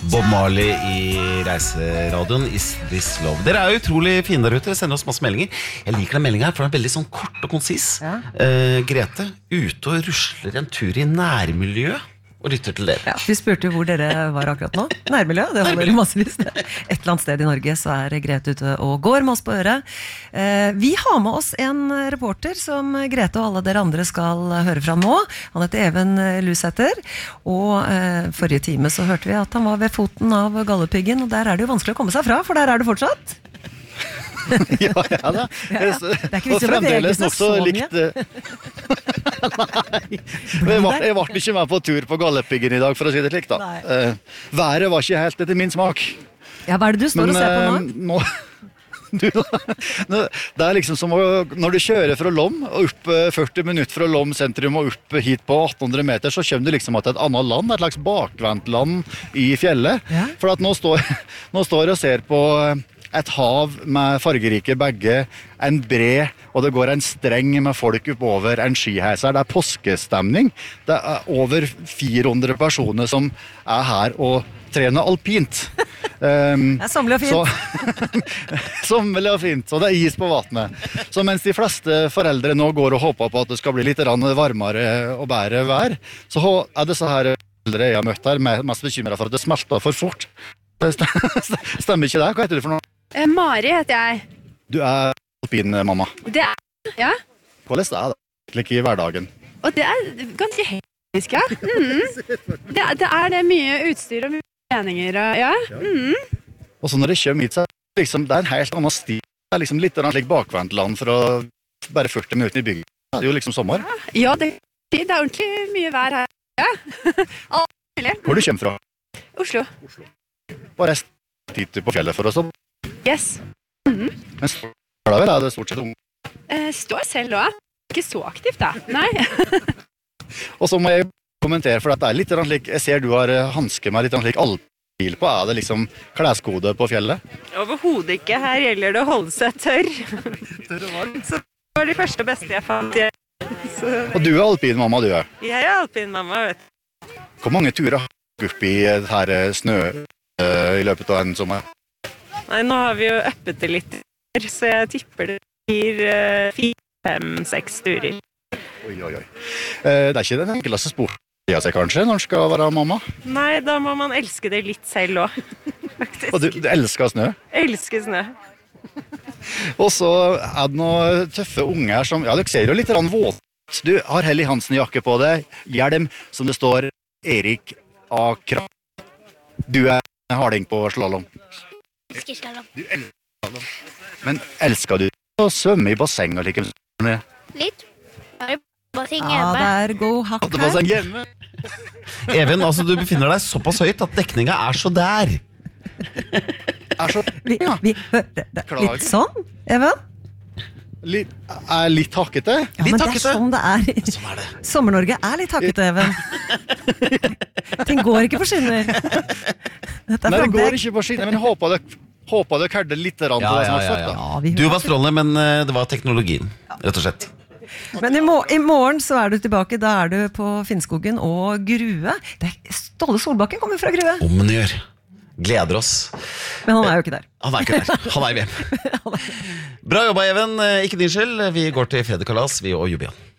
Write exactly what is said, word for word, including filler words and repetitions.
Bob Marley i reiseradioen Is This Love. Dere er jo utrolig fine der ute, sender oss masse meldinger. Jeg liker den meldingen her, for den er veldig sånn kort og konsis. ja. uh, Grete, ute og rusler en tur i nærmiljøet og lytter til dere. ja, Vi spurte hvor dere var akkurat nå. Nærmiljø, det holder massevis. Et eller annet sted i Norge så er Grete ute og går med oss på øret. Eh, vi har med oss en reporter som Grete og alle dere andre skal høre fra nå. Han heter Even Lusæter. Og eh, forrige time så hørte vi at han var ved foten av Galdhøpiggen, og der er det jo vanskelig å komme seg fra, for der er du fortsatt. ja, ja da. Ja, ja. Det er ikke vits å bevege seg så mye. Nei, jeg var, jeg var ikke med på tur på Galdhøpiggen i dag, for å si det slik da. Uh, været var ikke helt etter min smak. Ja, hva er det du står Men, og ser på nå? Uh, nå Du, det er liksom som å, når du kjører fra Lom opp førti minutter fra Lom sentrum og opp hit på atten hundre meter, så kommer du liksom til et annet land, et slags bakvendt land i fjellet. Ja. For at nå står, nå står jeg og ser på et hav med fargerike bagger, en bre, og det går en streng med folk oppover, en skiheiser. Det er påskestemning. Det er over fire hundre personer som er her og trener alpint. Um, det er sommelig og fint. Sommelig og fint, og det er is på vattnet. Så mens de fleste foreldre nå går og håper på at det skal bli litt varmere og bedre vær, så er det så her foreldre jeg har møtt her mest bekymret for at det smelter for fort. Stemmer ikke det? Hva heter du for noe? Eh, Mari heter jeg. Du er alpin, mamma. Det er, ja. Hvordan er det like i hverdagen? Og det er ganske hektisk, ja. Mm. Det, det er det mye utstyr og mye meninger, og, ja. Mm. Og så når det kommer hit, så er det, liksom, det er en helt annen stil. Det er liksom litt slik bakvendt land for å bare førti minutter i bygget. Det er jo liksom sommer. Ja, det, det er ordentlig mye vær her. Ja. Hvor du kommer fra? Oslo. Oslo. Bare tid på fjellet for oss. Yes. Mm-hmm. Men står det vel, er det stort sett unge? Eh, står selv da. Ikke så aktivt da, nei. Og så må jeg kommentere, for det er litt slik, jeg ser du har hanske med litt slik alpil på. Er det liksom kleskode på fjellet? Overhodet ikke. Her gjelder det å holde seg tørr. Så det var de første og beste jeg fant. Så... Og du er alpin, mamma, du er? Jeg er alpin, mamma, vet du. Hvor mange turer har du opp i her snø uh, i løpet av en sommer? Nei, nå har vi jo øppet det litt, så jeg tipper det blir uh, fire, fem, seks turer. Oi, oi, oi. Uh, det er ikke den enkleste sport i seg, kanskje, når den skal være mamma? Nei, da må man elske det litt selv også, faktisk. Og du, du elsker snø? Elsker snø. Og så er det noen tøffe unger som, ja, dere ser jo litt våt. Du har Helly Hansen-jakke på deg, hjelm som det står Erik A. Kraft. Du er harding på slalom. Elsker slalom. Du elsker slalom. Men elsker du å svømme i basseng og like? Litt. Bare basseng Ja, hjemme. det er god hakk Hadde basseng hjemme. Even, altså du befinner deg såpass høyt at dekninga er så der. Er så... Vi, Ja. vi hørte det litt sånn, Even? Litt, er litt hakkete? Ja, men det er sånn det er. Sånn er det. Sommer-Norge er litt hakkete, Even. Ting går ikke på skinner. Dette er Nei, det går framtid. ikke på skinner, men håper dere håper dere hørte litt rann på Ja, det ja, som er ja, sagt, ja. da. Ja, vi Du var strålende, men eh, det var teknologien, rett og slett. Men i, mo i morgen så er du tilbake. Da er du på Finnskogen og Grue. Det er Ståle Solbakken kommer fra Grue. Om den gjør. Gleder oss. Men han er jo ikke der. Han er ikke der. Han er i V M. Bra jobba, Even. Ikke din skyld. Vi går til Fredekalas, vi og Jubian.